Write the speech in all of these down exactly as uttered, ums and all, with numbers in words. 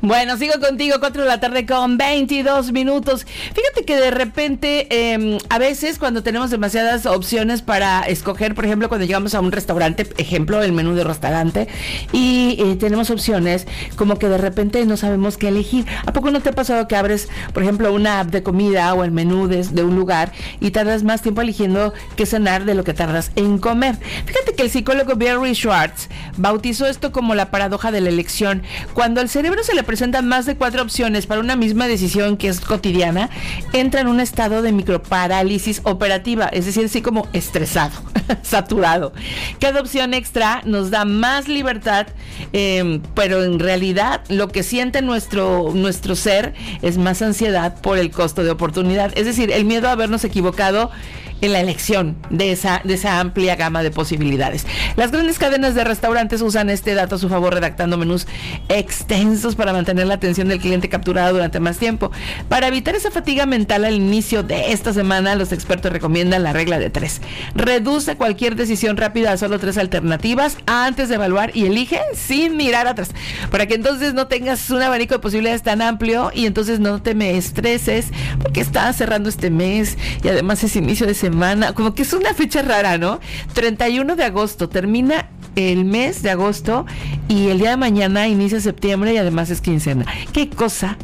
Bueno, sigo contigo, cuatro de la tarde con veintidós minutos. Fíjate que de repente, eh, a veces cuando tenemos demasiadas opciones para escoger, por ejemplo, cuando llegamos a un restaurante, ejemplo, el menú de restaurante, y eh, tenemos opciones, como que de repente no sabemos qué elegir. ¿A poco no te ha pasado que abres, por ejemplo, una app de comida o el menú de, de un lugar y tardas más tiempo eligiendo qué cenar de lo que tardas en comer? Fíjate que el psicólogo Barry Schwartz bautizó esto como la paradoja de la elección. Cuando al cerebro se le presentan más de cuatro opciones para una misma decisión que es cotidiana, entra en un estado de microparálisis operativa, es decir, así como estresado, saturado. Cada opción extra nos da más libertad, eh, pero en realidad lo que siente nuestro, nuestro ser es más ansiedad por el costo de oportunidad, es decir, el miedo a habernos equivocado en la elección de esa, de esa amplia gama de posibilidades. Las grandes cadenas de restaurantes usan este dato a su favor, redactando menús extensos para mantener la atención del cliente capturada durante más tiempo. Para evitar esa fatiga mental al inicio de esta semana, los expertos recomiendan la regla de tres. Reduce cualquier decisión rápida a solo tres alternativas antes de evaluar y elige sin mirar atrás, para que entonces no tengas un abanico de posibilidades tan amplio y entonces no te me estreses porque estás cerrando este mes y además es inicio de semana. Como que es una fecha rara, ¿no? treinta y uno de agosto, termina el mes de agosto y el día de mañana inicia septiembre y además es quincena. ¡Qué cosa!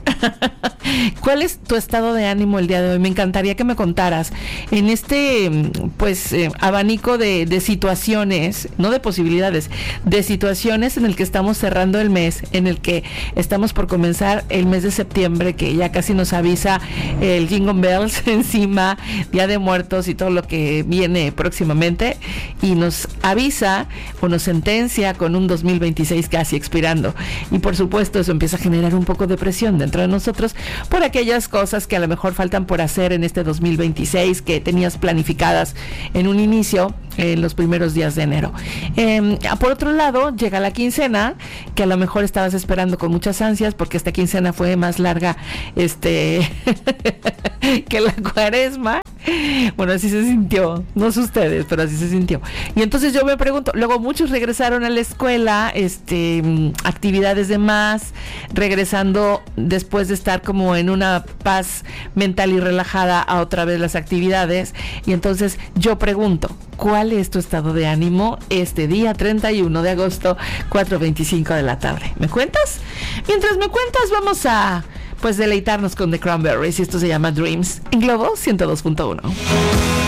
¿Cuál es tu estado de ánimo el día de hoy? Me encantaría que me contaras en este, pues, eh, abanico de, de situaciones, no de posibilidades, de situaciones en el que estamos cerrando el mes, en el que estamos por comenzar el mes de septiembre, que ya casi nos avisa el Jingle Bells encima, Día de Muertos y todo lo que viene próximamente, y nos avisa o nos sentencia con un dos mil veintiséis casi expirando, y por supuesto eso empieza a generar un poco de presión dentro de nosotros por aquellas cosas que a lo mejor faltan por hacer en este dos mil veintiséis que tenías planificadas en un inicio, en los primeros días de enero. Eh, por otro lado, llega la quincena, que a lo mejor estabas esperando con muchas ansias, porque esta quincena fue más larga este que la cuaresma. Bueno, así se sintió, no sé ustedes, pero así se sintió. Y entonces yo me pregunto, luego muchos regresaron a la escuela, este, actividades de más, regresando después de estar como en una paz mental y relajada a otra vez las actividades. Y entonces yo pregunto, ¿cuál es tu estado de ánimo este día treinta y uno de agosto, cuatro veinticinco de la tarde? ¿Me cuentas? Mientras me cuentas, vamos a pues deleitarnos con The Cranberries, y esto se llama Dreams en Globo ciento dos punto uno.